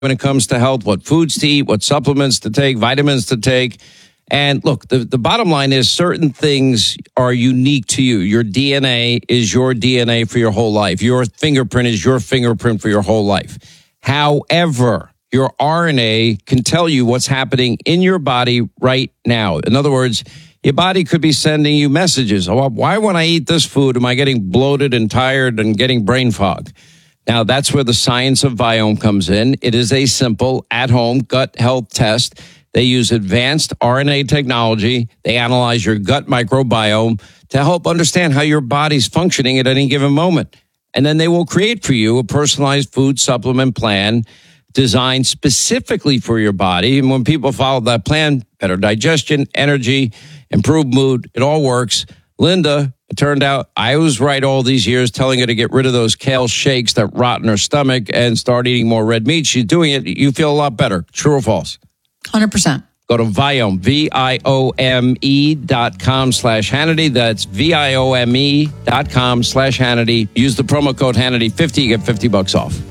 when it comes to health, what foods to eat, what supplements to take, vitamins to take. And look, the bottom line is certain things are unique to you. Your DNA is your DNA for your whole life. Your fingerprint is your fingerprint for your whole life. However, your RNA can tell you what's happening in your body right now. In other words, your body could be sending you messages. Oh, why when I eat this food am I getting bloated and tired and getting brain fog? Now, that's where the science of Viome comes in. It is a simple at-home gut health test. They use advanced RNA technology. They analyze your gut microbiome to help understand how your body's functioning at any given moment. And then they will create for you a personalized food supplement plan designed specifically for your body. And when people follow that plan, better digestion, energy, improved mood, it all works. Linda, it turned out I was right all these years telling her to get rid of those kale shakes that rot in her stomach and start eating more red meat. She's doing it. You feel a lot better. True or false? 100%. Go to Viome, VIOME.com/Hannity. That's VIOME.com/Hannity. Use the promo code Hannity50. You get $50 off.